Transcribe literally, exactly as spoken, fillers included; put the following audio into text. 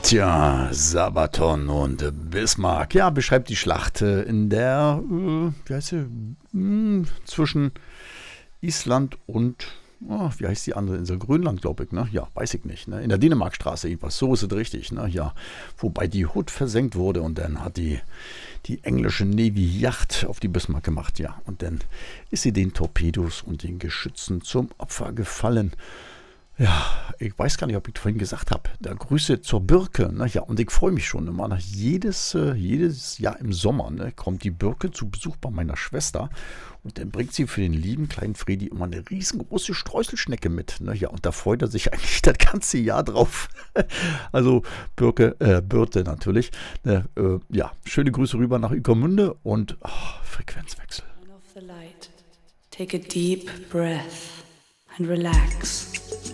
Tja, Sabaton und Bismarck. Ja, beschreibt die Schlacht äh, in der, äh, wie heißt sie, Hm, zwischen Island und, oh, wie heißt die andere Insel? Grönland, glaube ich, ne? Ja, weiß ich nicht. Ne? In der Dänemarkstraße jedenfalls, so ist es richtig, ne? Ja, wobei die Hood versenkt wurde und dann hat die, die englische Navy Yacht auf die Bismarck gemacht, ja. Und dann ist sie den Torpedos und den Geschützen zum Opfer gefallen. Ja, ich weiß gar nicht, ob ich vorhin gesagt habe. Da Grüße zur Birke. Ne? Ja, und ich freue mich schon immer. Nach jedes, äh, jedes Jahr im Sommer, ne, kommt die Birke zu Besuch bei meiner Schwester. Und dann bringt sie für den lieben kleinen Fredi immer eine riesengroße Streuselschnecke mit. Ne? Ja, und da freut er sich eigentlich das ganze Jahr drauf. Also Birke, äh, Birte natürlich. Ne? Äh, ja, schöne Grüße rüber nach Ueckermünde und oh, Frequenzwechsel. Turn off the light. Take a deep breath and relax.